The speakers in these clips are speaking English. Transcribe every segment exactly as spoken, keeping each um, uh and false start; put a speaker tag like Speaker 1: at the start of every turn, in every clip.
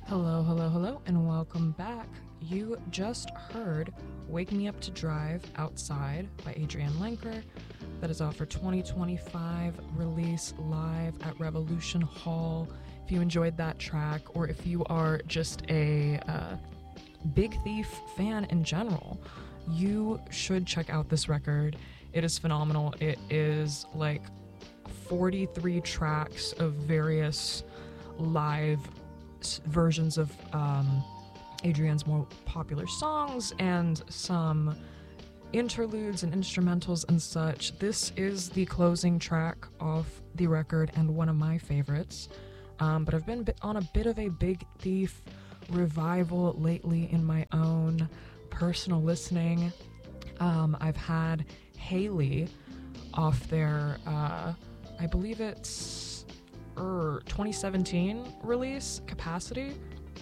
Speaker 1: Hello, hello, hello, and welcome back. You just heard Wake Me Up to Drive Outside by Adrienne Lenker. That is off her twenty twenty-five release live at Revolution Hall. If you enjoyed that track, or if you are just a uh, Big Thief fan in general, you should check out this record. It is phenomenal. It is like forty-three tracks of various live versions of um, Adrienne's more popular songs and some interludes and instrumentals and such. This is the closing track of the record and one of my favorites. Um, but I've been on a bit of a Big Thief revival lately in my own personal listening. Um, I've had Haley off their, uh, I believe it's er, twenty seventeen release, Capacity.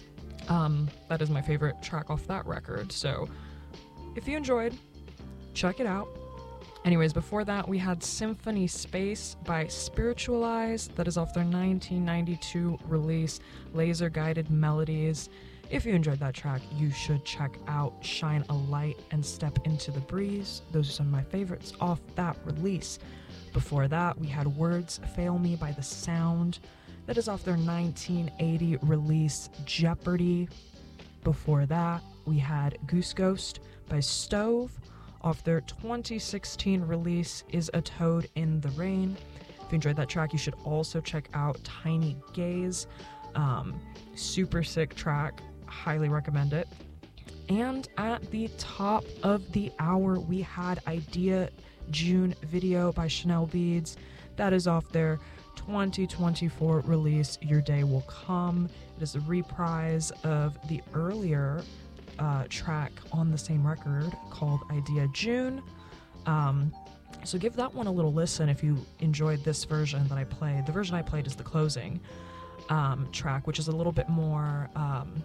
Speaker 1: Um, that is my favorite track off that record, so if you enjoyed, check it out. Anyways, before that, we had Symphony Space by Spiritualize. That is off their nineteen ninety-two release, Laser Guided Melodies. If you enjoyed that track, you should check out Shine a Light and Step into the Breeze. Those are some of my favorites off that release. Before that, we had Words Fail Me by The Sound. That is off their nineteen eighty release, Jeopardy. Before that, we had Goose Ghost by Stove. Off their twenty sixteen release, Is a Toad in the Rain. If you enjoyed that track, you should also check out Tiny Gaze. Um, super sick track. Highly recommend it. And at the top of the hour, we had Idea June Video by Chanel Beads. That is off their twenty twenty-four release, Your Day Will Come. It is a reprise of the earlier uh, track on the same record called Idea June. Um, so give that one a little listen if you enjoyed this version that I played. The version I played is the closing um, track, which is a little bit more um,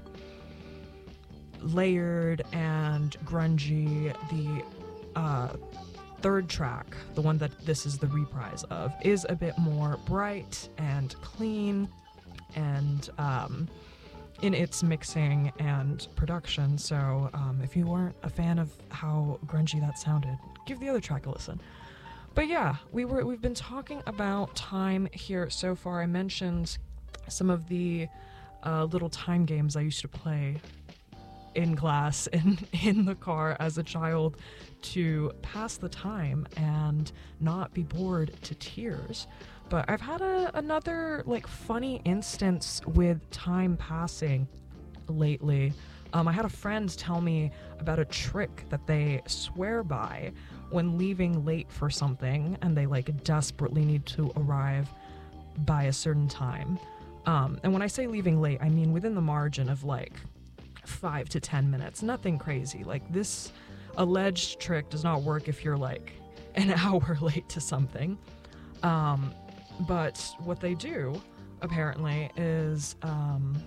Speaker 1: layered and grungy. The uh, third track, the one that this is the reprise of, is a bit more bright and clean and um, in its mixing and production. So um, if you weren't a fan of how grungy that sounded, give the other track a listen. But yeah, we were we've been talking about time here so far. I mentioned some of the uh, little time games I used to play in class and in the car as a child to pass the time and not be bored to tears. But I've had a, another like funny instance with time passing lately. Um, I had a friend tell me about a trick that they swear by when leaving late for something and they like desperately need to arrive by a certain time. Um, and when I say leaving late, I mean within the margin of like five to ten minutes, nothing crazy. Like this alleged trick does not work if you're like an hour late to something. Um, but what they do apparently is um,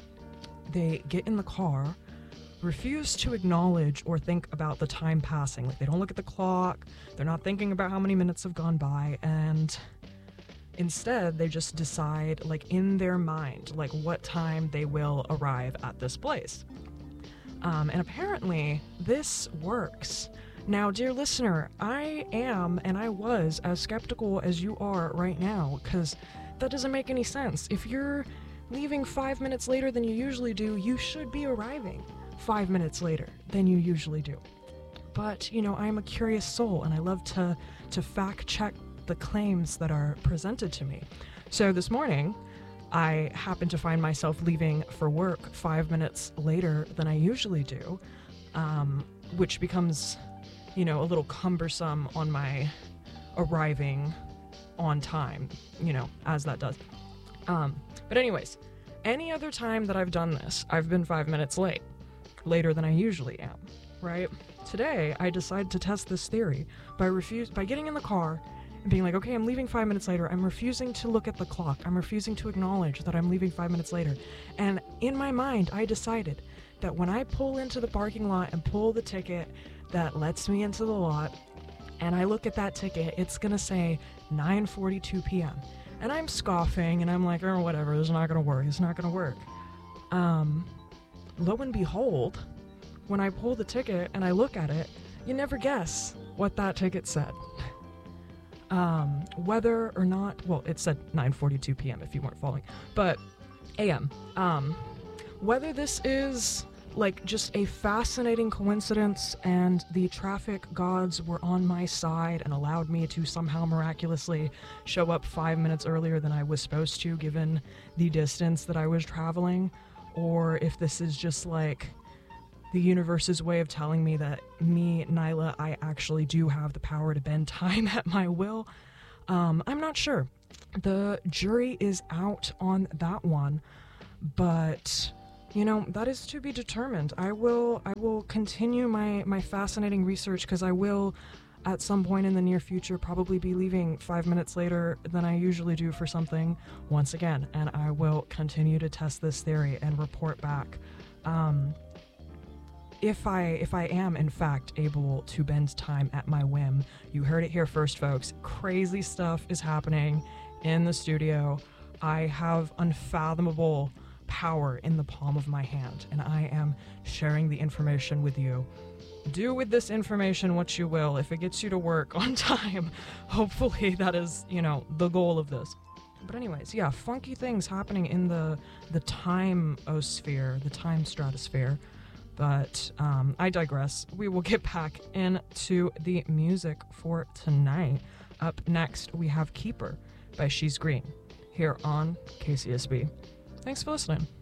Speaker 1: they get in the car, refuse to acknowledge or think about the time passing. Like they don't look at the clock, they're not thinking about how many minutes have gone by, and instead they just decide like in their mind like what time they will arrive at this place. Um, and apparently this works. Now, dear listener, I am and I was as skeptical as you are right now, because that doesn't make any sense. If you're leaving five minutes later than you usually do, you should be arriving five minutes later than you usually do. But, you know, I'm a curious soul and I love to, to fact check the claims that are presented to me. So this morning, I happened to find myself leaving for work five minutes later than I usually do, um, which becomes, you know, a little cumbersome on my arriving on time, you know, as that does. Um, but anyways, any other time that I've done this, I've been five minutes late, later than I usually am, right? Today, I decided to test this theory by refuse by getting in the car and being like, okay, I'm leaving five minutes later. I'm refusing to look at the clock. I'm refusing to acknowledge that I'm leaving five minutes later. And in my mind, I decided that when I pull into the parking lot and pull the ticket that lets me into the lot, and I look at that ticket, it's gonna say nine forty-two p.m. And I'm scoffing, and I'm like, oh, whatever, it's not gonna work, it's not gonna work. Um, lo and behold, when I pull the ticket and I look at it, you never guess what that ticket said. Um, whether or not, well, it said nine forty-two p.m. if you weren't following, but a m. Um, whether this is like just a fascinating coincidence and the traffic gods were on my side and allowed me to somehow miraculously show up five minutes earlier than I was supposed to given the distance that I was traveling, or if this is just like the universe's way of telling me that me, Nyla, I actually do have the power to bend time at my will. Um, I'm not sure. The jury is out on that one, but you know, that is to be determined. I will I will continue my, my fascinating research, because I will at some point in the near future probably be leaving five minutes later than I usually do for something once again, and I will continue to test this theory and report back. Um, If I if I am in fact able to bend time at my whim, you heard it here first, folks. Crazy stuff is happening in the studio. I have unfathomable power in the palm of my hand, and I am sharing the information with you. Do with this information what you will. If it gets you to work on time, hopefully that is, you know, the goal of this. But anyways, yeah, funky things happening in the the time-osphere, the time stratosphere. But um, I digress. We will get back into the music for tonight. Up next, we have Keeper by She's Green here on K C S B. Thanks for listening.